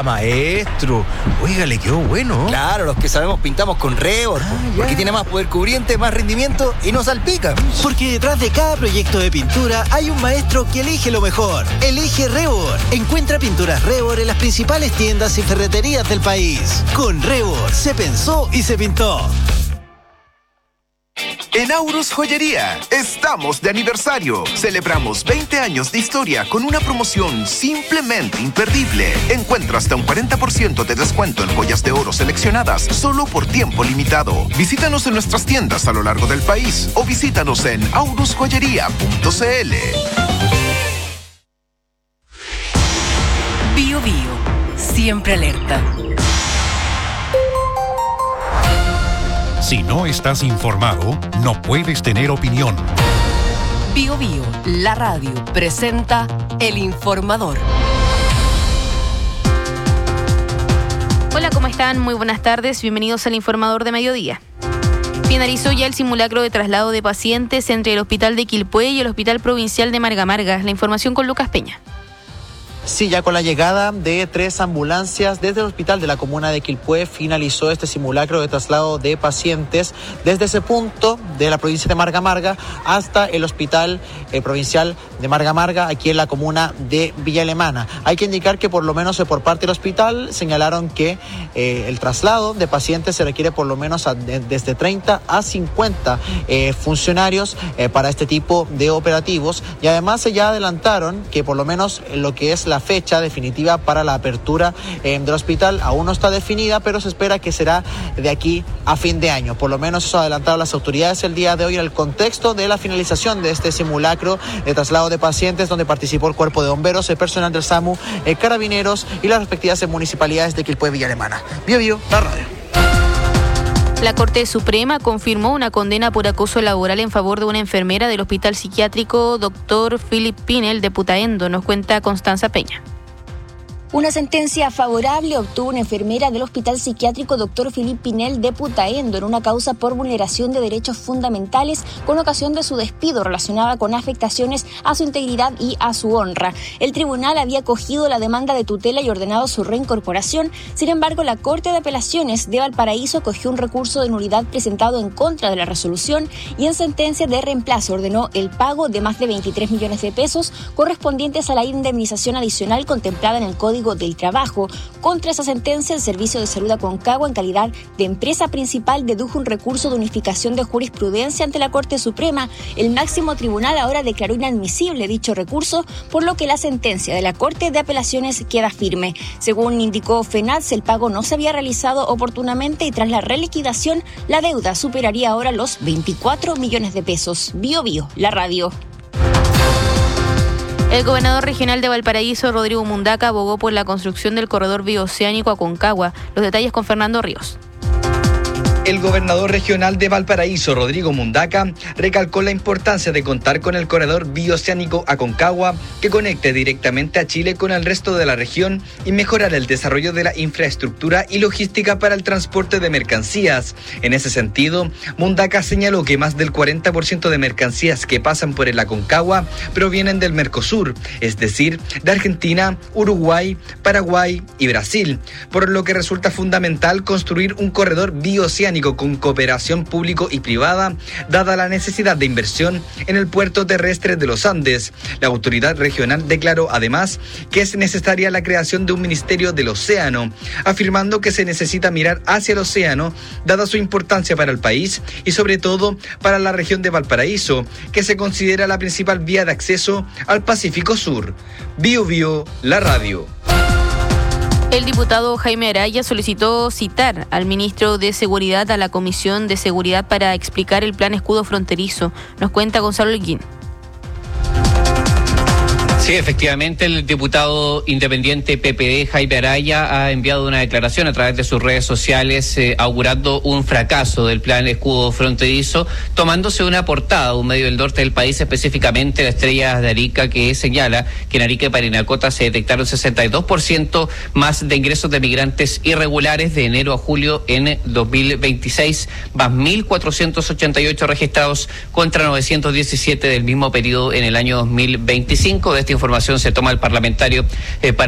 maestro. Oiga, le quedó bueno. Claro, los que sabemos pintamos con Rebord, porque tiene más poder cubriente, más rendimiento y no salpica. Porque detrás de cada proyecto de pintura hay un maestro que elige lo mejor. Elige Rebord. Encuentra pinturas Rebord en las principales tiendas y ferreterías del país. Con Rebord se pensó y se pintó. En Aurus Joyería estamos de aniversario. Celebramos 20 años de historia con una promoción simplemente imperdible. Encuentra hasta un 40% de descuento en joyas de oro seleccionadas solo por tiempo limitado. Visítanos en nuestras tiendas a lo largo del país o visítanos en aurusjoyería.cl. Bio Bio, siempre alerta. Si no estás informado, no puedes tener opinión. Bio Bio, la radio, presenta El Informador. Hola, ¿cómo están? Muy buenas tardes. Bienvenidos al Informador de Mediodía. Finalizó ya el simulacro de traslado de pacientes entre el Hospital de Quilpué y el Hospital Provincial de Marga Marga. La información con Lucas Peña. Sí, ya con la llegada de 3 ambulancias desde el hospital de la comuna de Quilpué finalizó este simulacro de traslado de pacientes desde ese punto de la provincia de Marga Marga hasta el hospital provincial de Marga Marga aquí en la comuna de Villa Alemana. Hay que indicar que por lo menos por parte del hospital señalaron que el traslado de pacientes se requiere por lo menos desde 30 a 50 funcionarios para este tipo de operativos, y además ya adelantaron que por lo menos lo que es la fecha definitiva para la apertura del hospital aún no está definida, pero se espera que será de aquí a fin de año. Por lo menos eso adelantaron las autoridades el día de hoy en el contexto de la finalización de este simulacro de traslado de pacientes, donde participó el Cuerpo de Bomberos, el personal del SAMU, Carabineros y las respectivas municipalidades de Quilpué y Villa Alemana. Bio Bio, la radio. La Corte Suprema confirmó una condena por acoso laboral en favor de una enfermera del Hospital Psiquiátrico Dr. Philip Pinel de Putaendo. Nos cuenta Constanza Peña. Una sentencia favorable obtuvo una enfermera del Hospital Psiquiátrico Dr. Philip Pinel de Putaendo en una causa por vulneración de derechos fundamentales con ocasión de su despido relacionada con afectaciones a su integridad y a su honra. El tribunal había acogido la demanda de tutela y ordenado su reincorporación. Sin embargo, la Corte de Apelaciones de Valparaíso acogió un recurso de nulidad presentado en contra de la resolución y en sentencia de reemplazo ordenó el pago de más de 23 millones de pesos correspondientes a la indemnización adicional contemplada en el Código del Trabajo. Contra esa sentencia, el Servicio de Salud Aconcagua, en calidad de empresa principal, dedujo un recurso de unificación de jurisprudencia ante la Corte Suprema. El máximo tribunal ahora declaró inadmisible dicho recurso, por lo que la sentencia de la Corte de Apelaciones queda firme. Según indicó FENATS, el pago no se había realizado oportunamente y tras la reliquidación, la deuda superaría ahora los 24 millones de pesos. Bio Bio, la radio. El gobernador regional de Valparaíso, Rodrigo Mundaca, abogó por la construcción del corredor bioceánico Aconcagua. Los detalles con Fernando Ríos. El gobernador regional de Valparaíso, Rodrigo Mundaca, recalcó la importancia de contar con el corredor bioceánico Aconcagua que conecte directamente a Chile con el resto de la región y mejorar el desarrollo de la infraestructura y logística para el transporte de mercancías. En ese sentido, Mundaca señaló que más del 40% de mercancías que pasan por el Aconcagua provienen del Mercosur, es decir, de Argentina, Uruguay, Paraguay y Brasil, por lo que resulta fundamental construir un corredor bioceánico con cooperación público y privada, dada la necesidad de inversión en el puerto terrestre de los Andes. La autoridad regional declaró además que es necesaria la creación de un Ministerio del Océano, afirmando que se necesita mirar hacia el océano, dada su importancia para el país y sobre todo para la región de Valparaíso, que se considera la principal vía de acceso al Pacífico Sur. Bio Bio, la radio. El diputado Jaime Araya solicitó citar al ministro de Seguridad a la Comisión de Seguridad para explicar el plan escudo fronterizo. Nos cuenta Gonzalo Holguín. Sí, efectivamente, el diputado independiente PPD, Jaime Araya, ha enviado una declaración a través de sus redes sociales augurando un fracaso del plan escudo fronterizo, tomándose una portada de un medio del norte del país, específicamente la Estrella de Arica, que señala que en Arica y Parinacota se detectaron 62% más de ingresos de migrantes irregulares de enero a julio en 2026, más 1.488 registrados contra 917 del mismo periodo en el año 2025. De esta información se toma el parlamentario para